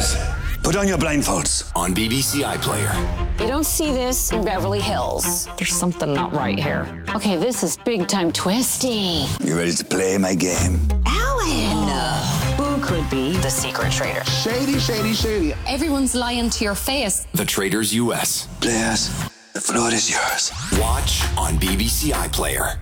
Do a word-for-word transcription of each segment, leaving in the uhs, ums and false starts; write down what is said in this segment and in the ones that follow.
Traitors, put on your blindfolds. On B B C iPlayer. You don't see this in Beverly Hills. There's something not right here. Okay, this is big time twisty. You ready to play my game? Alan! Who could be the secret traitor? Shady, shady, shady. Everyone's lying to your face. The Traitors U S. Players, the floor is yours. Watch on B B C iPlayer.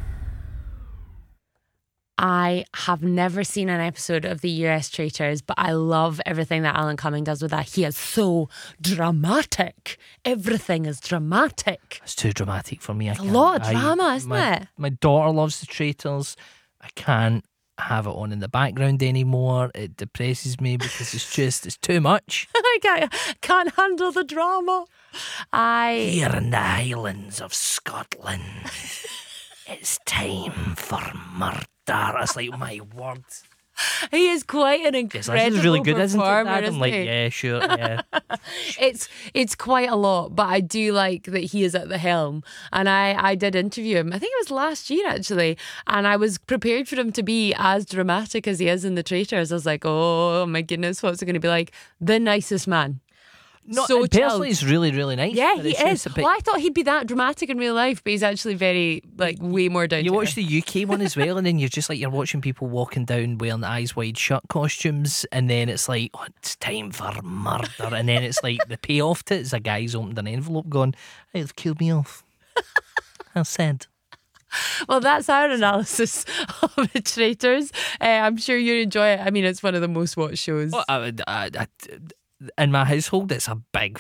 I have never seen an episode of the U S Traitors, but I love everything that Alan Cumming does with that. He is so dramatic. Everything is dramatic. It's too dramatic for me. I It's a can't. lot of I- drama, isn't my, it? My daughter loves the Traitors. I can't have it on in the background anymore. It depresses me because it's just, it's too much. I can't, can't handle the drama. I Here in the Highlands of Scotland, it's time for murder. It's like, my word. He is quite an Yes, incredible this is really good, isn't it, performer, Dad? I'm isn't like, he? yeah, sure, yeah. It's it's quite a lot, but I do like that he is at the helm. And I, I did interview him, I think it was last year actually, and I was prepared for him to be as dramatic as he is in The Traitors. I was like, oh my goodness, what's it going to be like? The nicest man. No, So and personally, chilled. he's really, really nice. Yeah, but he it's is. just a bit- Well, I thought he'd be that dramatic in real life, but he's actually very, like, way more down You to watch earth. the U K one as well, and then you're just like, you're watching people walking down wearing eyes wide shut costumes, and then it's like, oh, it's time for murder, and then it's like the payoff to it is a guy's opened an envelope going, hey, they've killed me off. How sad. Well, that's our analysis of The Traitors. Uh, I'm sure you enjoy it. I mean, it's one of the most watched shows. Well, I, I, I, in my household, it's a big